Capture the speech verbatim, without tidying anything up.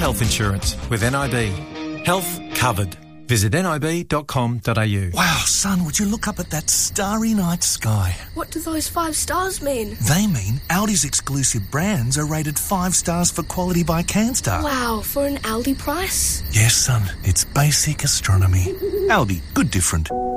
health insurance with N I B. Health covered. Visit nib dot com dot a u. Wow, son, would you look up at that starry night sky? What do those five stars mean? They mean Aldi's exclusive brands are rated five stars for quality by Canstar. Wow, for an Aldi price? Yes, son, it's basic astronomy. Aldi, good different.